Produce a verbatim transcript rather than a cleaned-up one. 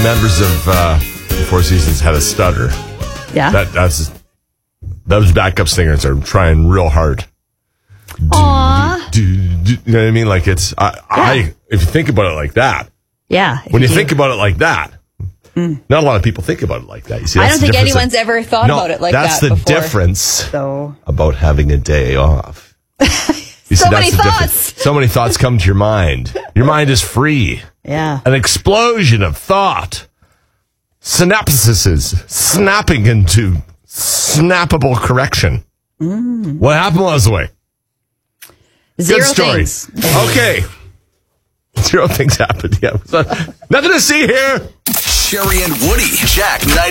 members of uh, the Four Seasons had a stutter. Yeah. That that's those backup singers are trying real hard. Aww. Do, do, do, you know what I mean? Like it's I, yeah. I if you think about it like that. Yeah. When you, you think about it like that, mm. not a lot of people think about it like that. You see, I don't think anyone's of, ever thought no, about it like that's that. That's the before. difference so. about having a day off. You so see, many thoughts. So many thoughts come to your mind. Your mind is free. Yeah. An explosion of thought. Synapses snapping into snappable correction. Mm. What happened, Leslie? Zero Good story. things. Okay. Zero things happened. Yeah. Nothing to see here. Sherry and Woody. Jack ninety.